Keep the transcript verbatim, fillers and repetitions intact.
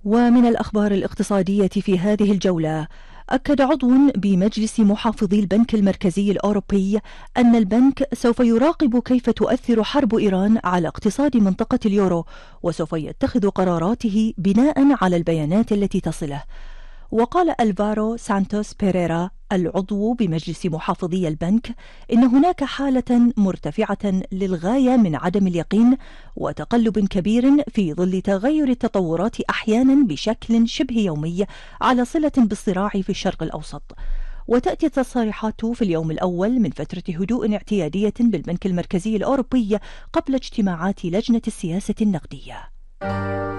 ومن الأخبار الاقتصادية في هذه الجولة، أكد عضو بمجلس محافظي البنك المركزي الأوروبي أن البنك سوف يراقب كيف تؤثر حرب إيران على اقتصاد منطقة اليورو، وسوف يتخذ قراراته بناء على البيانات التي تصله. وقال ألفارو سانتوس بيريرا العضو بمجلس محافظي البنك إن هناك حالة مرتفعة للغاية من عدم اليقين وتقلب كبير في ظل تغير التطورات أحيانا بشكل شبه يومي على صلة بالصراع في الشرق الأوسط. وتأتي التصريحات في اليوم الأول من فترة هدوء اعتيادية بالبنك المركزي الأوروبي قبل اجتماعات لجنة السياسة النقدية.